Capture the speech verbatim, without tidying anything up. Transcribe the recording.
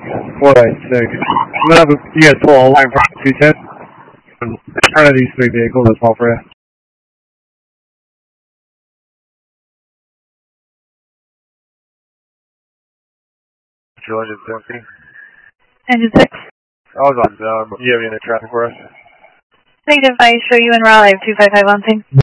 four eight six. I'm going to have you guys pull a line from two ten. Turn of these three vehicles, that's all for you. Control engine seventeen. Engine six. I was on zone, but you have any other traffic for us? Negative, I show you in Raleigh, two five five on scene.